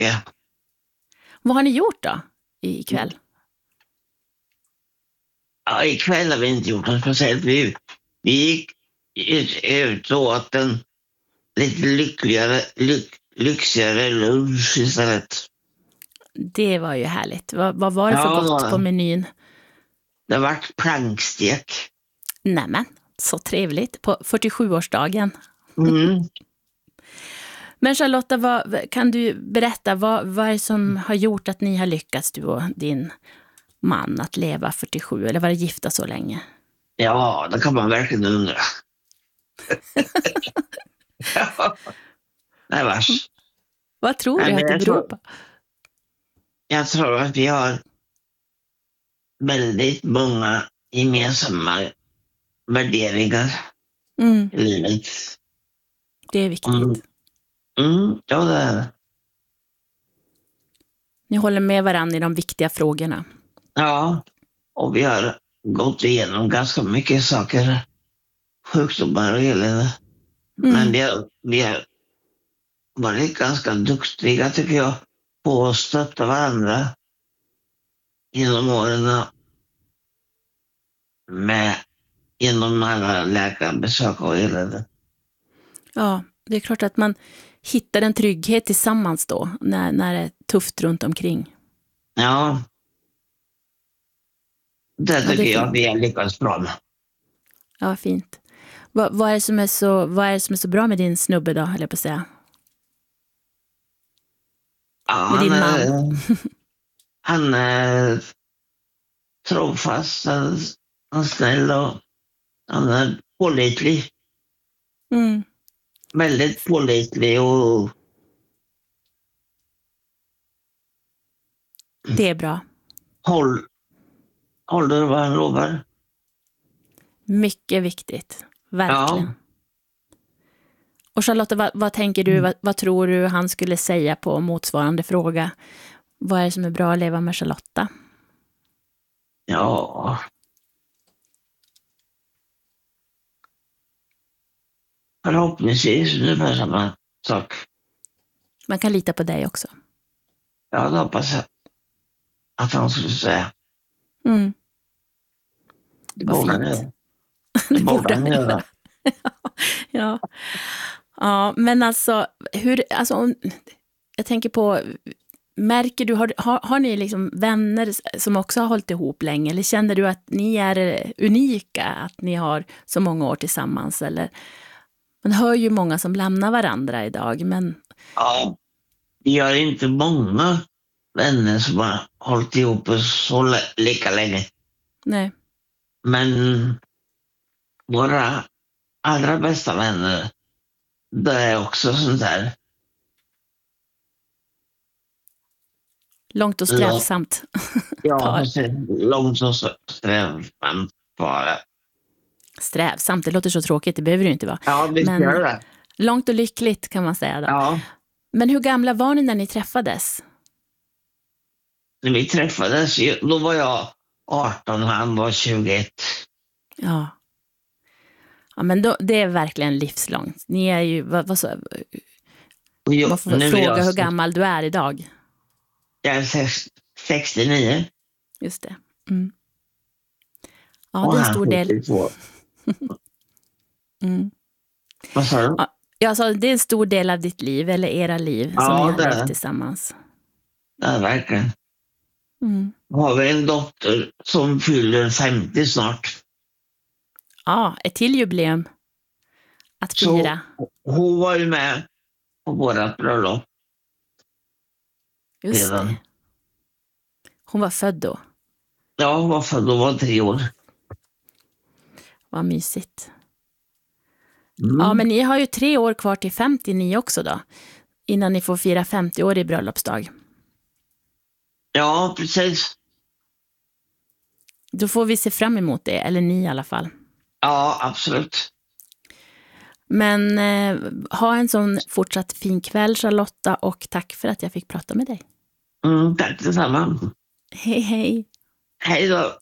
mycket. Vad har ni gjort då ikväll? Ja, ikväll har vi inte gjort något speciellt. Vi gick ut och åt en lite lyxigare lunch istället. Det var ju härligt. Vad var det för Ja, gott på menyn? det har varit plankstek. Nämen, så trevligt. På 47-årsdagen. Mm. Men Charlotta, kan du berätta vad är det som har gjort att ni har lyckats, du och din man, att leva 47 eller vara gifta så länge? Ja, det kan man verkligen undra. Ja, nej vars. Vad tror du att det beror på? Jag tror att vi har väldigt många gemensamma värderingar i livet. Det är viktigt. Ja, det är det. Ni håller med varandra i de viktiga frågorna. Ja, och vi har gått igenom ganska mycket saker. Sjukdomar och elände. Men vi har varit ganska duktiga, tycker jag, på att stötta varandra genom åren genom alla läkarbesök och elände. Ja, det är klart att man hittar en trygghet tillsammans då, när det är tufft runt omkring. Ja, det tycker jag vi har lyckats bra med. Ja, fint. Vad är det som är så bra med din snubbe då, eller på att säga? Ja, med din man? Han är trofast, han är snäll och han är pålitlig. Väldigt pålitlig och... Det är bra. Håller vad han lovar. Mycket viktigt. Verkligen. Ja. Och Charlotta, vad tänker du, vad tror du han skulle säga på motsvarande fråga? Vad är det som är bra att leva med Charlotta? Ja. Förhoppningsvis ungefär samma sak. Man kan lita på dig också. Ja, det hoppas jag att han skulle säga. Det var fint. Det borde han göra. Ja, men alltså, jag tänker på, märker du, har ni liksom vänner som också har hållit ihop länge, eller känner du att ni är unika, att ni har så många år tillsammans, eller? Man hör ju många som lämnar varandra idag, men... Ja, vi har inte många vänner som har hållit ihop så lika länge. Nej. Men våra allra bästa vänner, det är också sånt där. Långt och strävsamt. Ja, precis. Långt och strävsamt bara. Strävsamt, det låter så tråkigt, det behöver det inte vara. Ja, det gör det. Långt och lyckligt kan man säga då. Ja. Men hur gamla var ni när ni träffades? När vi träffades, då var jag 18 och han var 21. Ja. Ja, men då, det är verkligen livslångt. Ni är ju, man får fråga hur gammal du är idag. Jag är 69. Just det. Ja, det är en stor del. Vad sa du? Ja, så det är en stor del av ditt liv, eller era liv, som ni har levt tillsammans. Ja, verkligen. Har vi en dotter som fyller 50 snart. Ja, ett till jubileum att fira. Så hon var ju med på vårat bröllop. Just det. Hon var född då? Ja, hon var född och var 3 år. Vad mysigt. Ja, men ni har ju 3 år kvar till 50 ni också då. Innan ni får fira 50 år i bröllopsdag. Ja, precis. Då får vi se fram emot det, eller ni i alla fall. Ja, absolut. Men ha en sån fortsatt fin kväll, Charlotta, och tack för att jag fick prata med dig. Tack detsamma. Hej, hej. Hej då.